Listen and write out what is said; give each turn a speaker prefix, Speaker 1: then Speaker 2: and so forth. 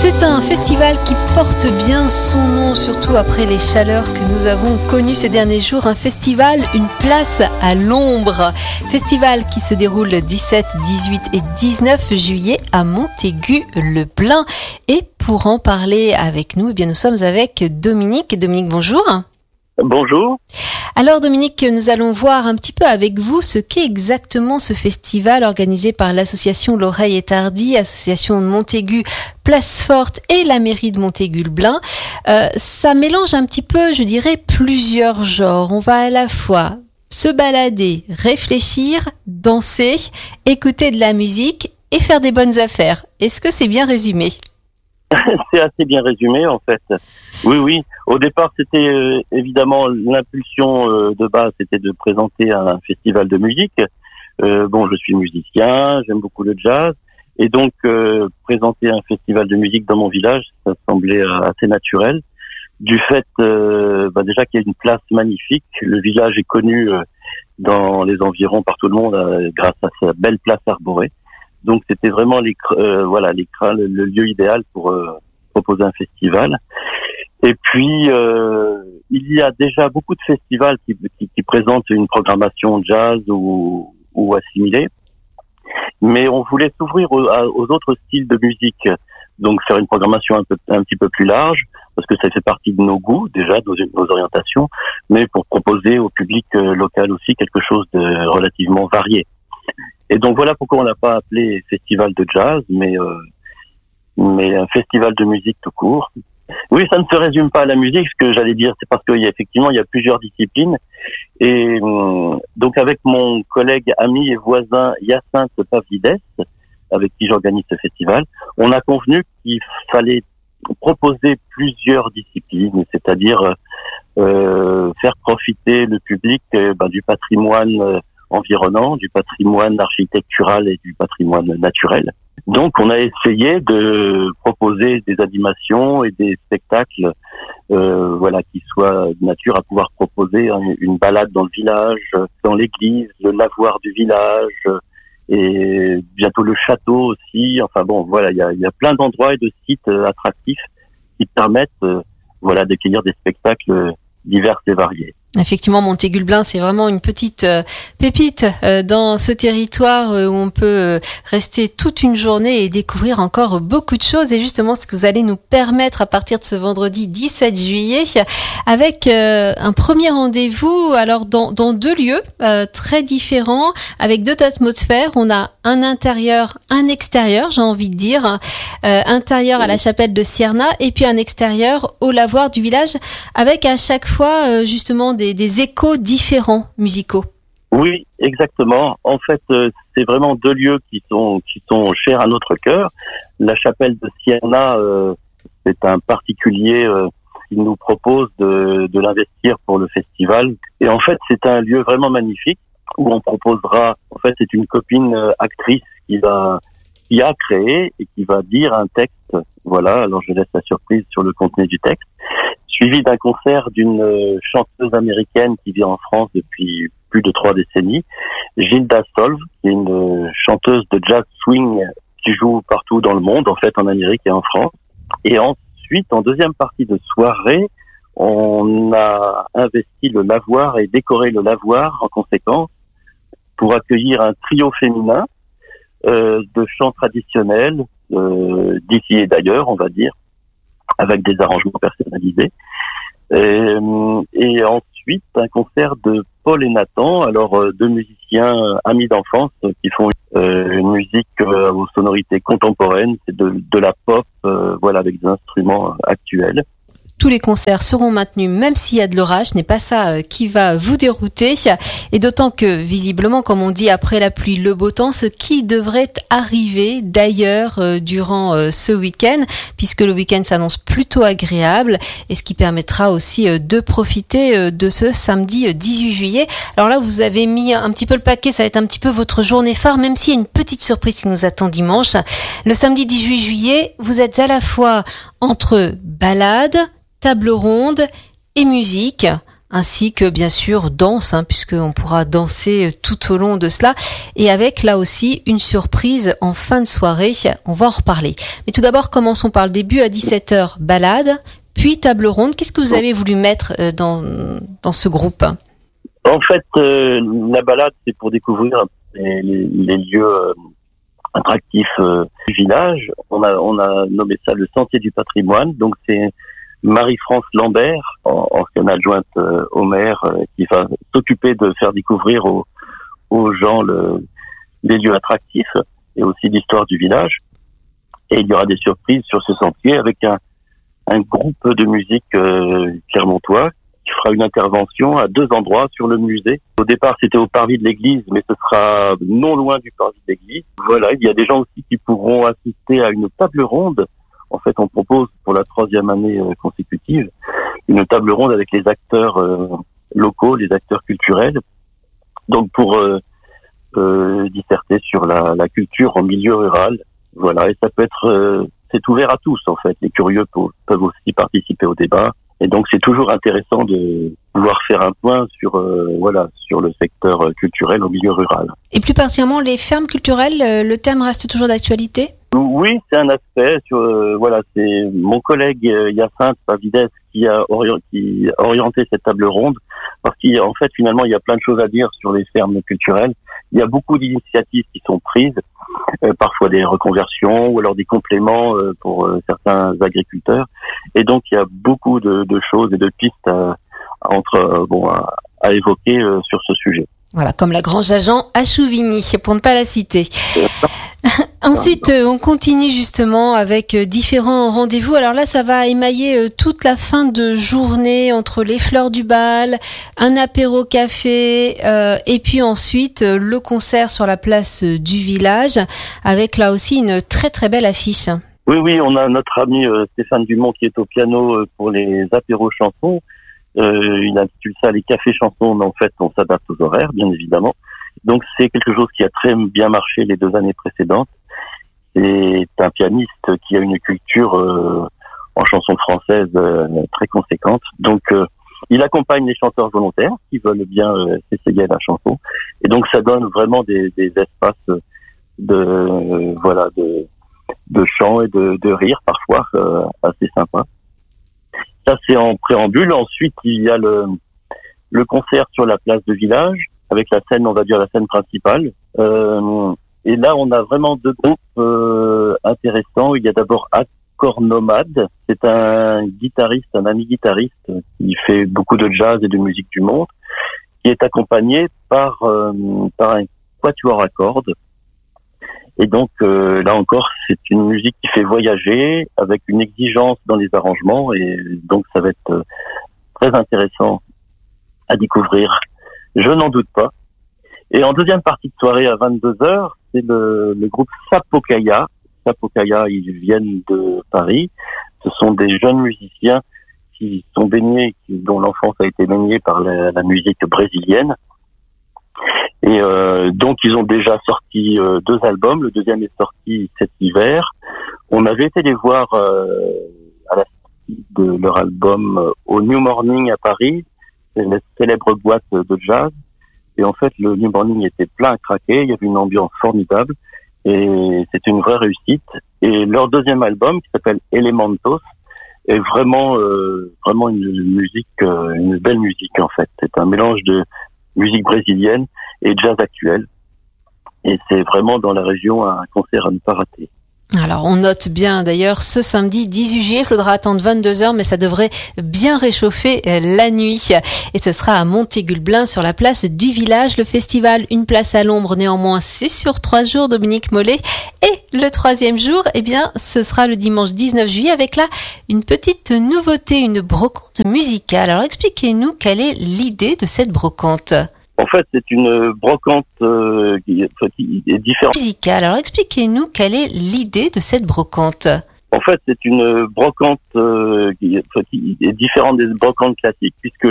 Speaker 1: C'est un festival qui porte bien son nom, surtout après les chaleurs que nous avons connues ces derniers jours. Un festival, une place à l'ombre. Festival qui se déroule le 17, 18 et 19 juillet à Montaigu-le-Blain. Et pour en parler avec nous, eh bien, nous sommes avec Dominique. Dominique, bonjour.
Speaker 2: Bonjour.
Speaker 1: Alors Dominique, nous allons voir un petit peu avec vous ce qu'est exactement ce festival organisé par l'association L'Oreille est Hardie, association de Montaigu, Place Forte et la mairie de Montaigu-le-Blain. Ça mélange un petit peu, je dirais, plusieurs genres. On va à la fois se balader, réfléchir, danser, écouter de la musique et faire des bonnes affaires. Est-ce que c'est bien résumé ?
Speaker 2: C'est assez bien résumé en fait. Oui. Au départ, c'était évidemment l'impulsion de base, c'était de présenter un festival de musique. Je suis musicien, j'aime beaucoup le jazz, et donc présenter un festival de musique dans mon village, ça semblait assez naturel. Du fait, déjà qu'il y a une place magnifique, le village est connu dans les environs par tout le monde grâce à sa belle place arborée. Donc c'était vraiment le lieu idéal pour proposer un festival. Et puis il y a déjà beaucoup de festivals qui présentent une programmation jazz ou assimilée, mais on voulait s'ouvrir aux autres styles de musique, donc faire une programmation un petit peu plus large, parce que ça fait partie de nos goûts déjà, de nos orientations, mais pour proposer au public local aussi quelque chose de relativement varié. Et donc voilà pourquoi on l'a pas appelé festival de jazz, mais un festival de musique tout court. Oui, ça ne se résume pas à la musique, ce que j'allais dire, c'est parce qu'il y a plusieurs disciplines. Et donc avec mon collègue, ami et voisin Hyacinthe Pavlidès, avec qui j'organise ce festival, on a convenu qu'il fallait proposer plusieurs disciplines, c'est-à-dire faire profiter le public du patrimoine environnant, du patrimoine architectural et du patrimoine naturel. Donc, on a essayé de proposer des animations et des spectacles, qui soient de nature à pouvoir proposer une balade dans le village, dans l'église, le lavoir du village, et bientôt le château aussi. Enfin bon, voilà, il y a plein d'endroits et de sites attractifs qui permettent, d'accueillir des spectacles divers et variés.
Speaker 1: Effectivement, Montaigu-le-Blain, c'est vraiment une petite pépite dans ce territoire où on peut rester toute une journée et découvrir encore beaucoup de choses. Et justement, ce que vous allez nous permettre à partir de ce vendredi 17 juillet, avec un premier rendez-vous, alors dans deux lieux très différents, avec deux atmosphères. On a un intérieur, un extérieur, j'ai envie de dire, intérieur à la chapelle de Cierna, et puis un extérieur au lavoir du village, avec à chaque fois justement des échos différents musicaux.
Speaker 2: Oui, exactement. En fait, c'est vraiment deux lieux qui sont chers à notre cœur. La chapelle de Cierna, c'est un particulier qui nous propose de l'investir pour le festival. Et en fait, c'est un lieu vraiment magnifique où on proposera. En fait, c'est une copine actrice qui a créé et qui va dire un texte. Voilà. Alors, je laisse la surprise sur le contenu du texte. Suivi d'un concert d'une chanteuse américaine qui vit en France depuis plus de 3 décennies, Gilda Solve, qui est une chanteuse de jazz swing qui joue partout dans le monde, en fait en Amérique et en France. Et ensuite, en deuxième partie de soirée, on a investi le lavoir et décoré le lavoir en conséquence pour accueillir un trio féminin de chants traditionnels d'ici et d'ailleurs, on va dire, avec des arrangements personnalisés. Et ensuite, un concert de Paul et Nathan, alors deux musiciens amis d'enfance qui font une musique aux sonorités contemporaines, c'est de la pop, avec des instruments actuels.
Speaker 1: Tous les concerts seront maintenus, même s'il y a de l'orage. Ce n'est pas ça qui va vous dérouter. Et d'autant que, visiblement, comme on dit, après la pluie, le beau temps, ce qui devrait arriver d'ailleurs durant ce week-end, puisque le week-end s'annonce plutôt agréable, et ce qui permettra aussi de profiter de ce samedi 18 juillet. Alors là, vous avez mis un petit peu le paquet, ça va être un petit peu votre journée phare, même s'il y a une petite surprise qui nous attend dimanche. Le samedi 18 juillet, vous êtes à la fois entre balade, table ronde et musique, ainsi que bien sûr danse, puisqu'on pourra danser tout au long de cela, et avec là aussi une surprise en fin de soirée. On va en reparler. Mais tout d'abord, commençons par le début. À 17h, balade, puis table ronde. Qu'est-ce que vous avez voulu mettre dans ce groupe ?
Speaker 2: En fait, la balade, c'est pour découvrir les lieux attractifs du village. On a nommé ça le Sentier du patrimoine. Donc c'est Marie-France Lambert, ancienne adjointe au maire, qui va s'occuper de faire découvrir aux gens les lieux attractifs et aussi l'histoire du village. Et il y aura des surprises sur ce sentier avec un groupe de musique clermontois qui fera une intervention à 2 endroits sur le musée. Au départ, c'était au parvis de l'église, mais ce sera non loin du parvis de l'église. Voilà, il y a des gens aussi qui pourront assister à une table ronde. En fait, on propose pour la 3e année consécutive une table ronde avec les acteurs locaux, les acteurs culturels. Donc pour disserter sur la culture en milieu rural. Voilà, et ça peut être, c'est ouvert à tous en fait. Les curieux peuvent aussi participer au débat. Et donc c'est toujours intéressant de pouvoir faire un point sur le secteur culturel au milieu rural.
Speaker 1: Et plus particulièrement les fermes culturelles, le thème reste toujours d'actualité ?
Speaker 2: Oui, c'est un aspect. C'est mon collègue Hyacinthe Pavides qui a orienté cette table ronde, parce qu'en fait finalement il y a plein de choses à dire sur les fermes culturelles. Il y a beaucoup d'initiatives qui sont prises, parfois des reconversions ou alors des compléments pour certains agriculteurs. Et donc il y a beaucoup de choses et de pistes à évoquer sur ce sujet.
Speaker 1: Voilà, comme la Grange à Jean à Chouvigny, pour ne pas la citer. Ensuite, on continue justement avec différents rendez-vous. Alors là, ça va émailler toute la fin de journée entre les fleurs du bal, un apéro café, et puis ensuite le concert sur la place du village, avec là aussi une très très belle affiche.
Speaker 2: Oui, on a notre ami Stéphane Dumont qui est au piano pour les apéros chansons. Il intitule ça les cafés chansons, mais en fait on s'adapte aux horaires, bien évidemment. Donc c'est quelque chose qui a très bien marché les 2 années précédentes. C'est un pianiste qui a une culture en chanson française très conséquente. Donc il accompagne les chanteurs volontaires qui veulent bien s'essayer à la chanson. Et donc ça donne vraiment des espaces de chant et de rire parfois assez sympas. Ça, c'est en préambule. Ensuite, il y a le concert sur la place de village, avec la scène, on va dire la scène principale. Et là, on a vraiment 2 groupes intéressants. Il y a d'abord Accord Nomade. C'est un ami guitariste, qui fait beaucoup de jazz et de musique du monde, qui est accompagné par un quatuor à cordes. Et donc là encore, c'est une musique qui fait voyager avec une exigence dans les arrangements, et donc ça va être très intéressant à découvrir. Je n'en doute pas. Et en deuxième partie de soirée à 22h, c'est le groupe Sapokaya. Sapokaya, ils viennent de Paris. Ce sont des jeunes musiciens qui sont dont l'enfance a été baignée par la musique brésilienne. Et donc ils ont déjà sorti 2 albums. Le deuxième est sorti cet hiver. On avait été les voir à la sortie de leur album au New Morning à Paris, c'est une célèbre boîte de jazz. Et en fait, le New Morning était plein à craquer. Il y avait une ambiance formidable et c'était une vraie réussite. Et leur deuxième album, qui s'appelle Elementos, est vraiment une musique, une belle musique en fait. C'est un mélange de musique brésilienne et jazz actuel. Et c'est vraiment dans la région un concert à ne pas rater.
Speaker 1: Alors, on note bien d'ailleurs ce samedi 18 juillet, il faudra attendre 22h, mais ça devrait bien réchauffer la nuit. Et ce sera à Montégulblin sur la place du village. Le festival Une place à l'ombre, néanmoins, c'est sur 3 jours, Dominique Mollet. Et le 3e jour, ce sera le dimanche 19 juillet avec là une petite nouveauté, une brocante musicale. Alors, expliquez-nous quelle est l'idée de cette brocante.
Speaker 2: En fait, c'est une brocante qui est différente.
Speaker 1: Musicale. Alors, expliquez-nous quelle est l'idée de cette brocante.
Speaker 2: En fait, c'est une brocante qui est différente des brocantes classiques, puisque